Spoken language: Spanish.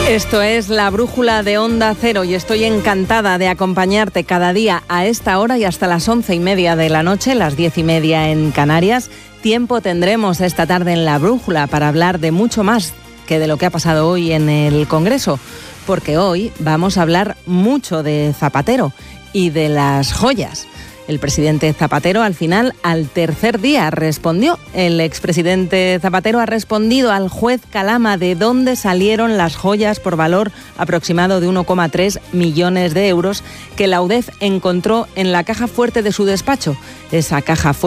Esto es La Brújula de Onda Cero y estoy encantada de acompañarte cada día a esta hora y hasta las 11:30 de la noche, las 10:30 en Canarias. Tiempo tendremos esta tarde en La Brújula para hablar de mucho más que de lo que ha pasado hoy en el Congreso, porque hoy vamos a hablar mucho de Zapatero y de las joyas. El presidente Zapatero, al final, al tercer día, respondió. El expresidente Zapatero ha respondido al juez Calama de dónde salieron las joyas por valor aproximado de 1,3 millones de euros que la UDEF encontró en la caja fuerte de su despacho. Esa caja fuerte